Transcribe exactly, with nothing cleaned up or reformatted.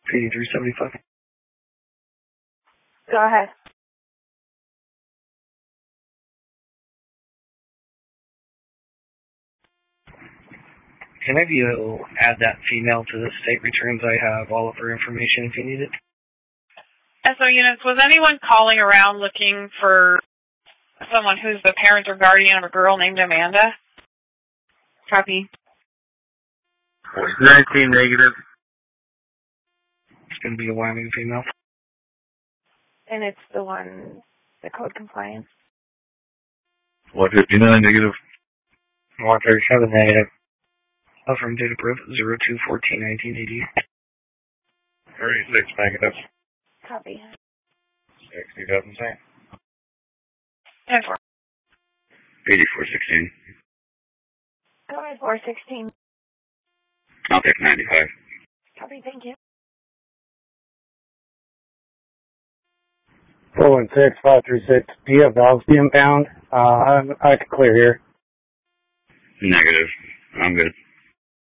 eighty-three seventy-five. Go ahead. Can I be able to add that female to the state returns? I have all of her information if you need it. S O units, was anyone calling around looking for someone who's the parent or guardian of a girl named Amanda? Copy. nineteen negative. It's going to be a Wyoming female. And it's the one, the code compliance. one fifty-nine negative. one thirty-seven negative. From date of birth zero two fourteen nineteen eighty. thirty-six negative. Copy. sixty doesn't say. ten four. eighty-four sixteen. Go ahead, four sixteen. I'll take ninety-five. Copy, thank you. four one six five three six. Do you have valves being found? Uh, I, I can clear here. Negative. I'm good.